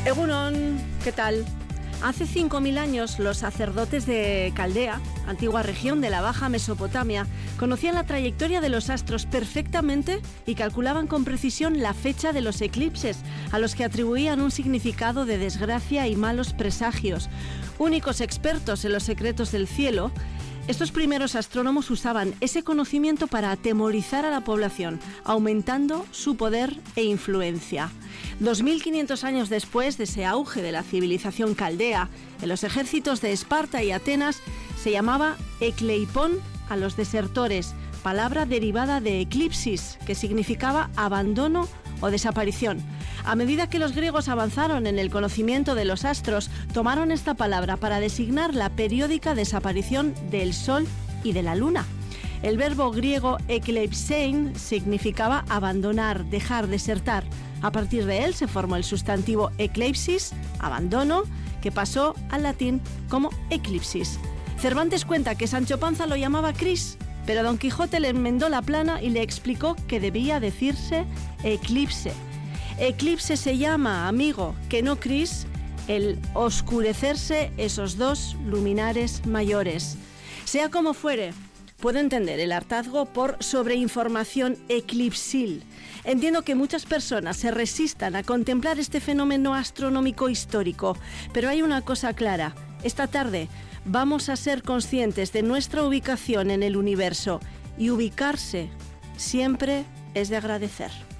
Egunon, ¿qué tal? Hace 5.000 años los sacerdotes de Caldea, antigua región de la Baja Mesopotamia, conocían la trayectoria de los astros perfectamente y calculaban con precisión la fecha de los eclipses, a los que atribuían un significado de desgracia y malos presagios. Únicos expertos en los secretos del cielo, estos primeros astrónomos usaban ese conocimiento para atemorizar a la población, aumentando su poder e influencia. 2500 años después de ese auge de la civilización caldea, en los ejércitos de Esparta y Atenas se llamaba ekleipón a los desertores, palabra derivada de eclipsis, que significaba abandono o desaparición. A medida que los griegos avanzaron en el conocimiento de los astros, tomaron esta palabra para designar la periódica desaparición del Sol y de la Luna. El verbo griego ekleipsein significaba abandonar, dejar, desertar. A partir de él se formó el sustantivo ecleipsis, abandono, que pasó al latín como eclipsis. Cervantes cuenta que Sancho Panza lo llamaba Cris, pero Don Quijote le enmendó la plana y le explicó que debía decirse eclipse. Eclipse se llama, amigo, que no Cris, el oscurecerse esos dos luminares mayores. Sea como fuere, puedo entender el hartazgo por sobreinformación eclipsil. Entiendo que muchas personas se resistan a contemplar este fenómeno astronómico histórico, pero hay una cosa clara. Esta tarde vamos a ser conscientes de nuestra ubicación en el universo, y ubicarse siempre es de agradecer.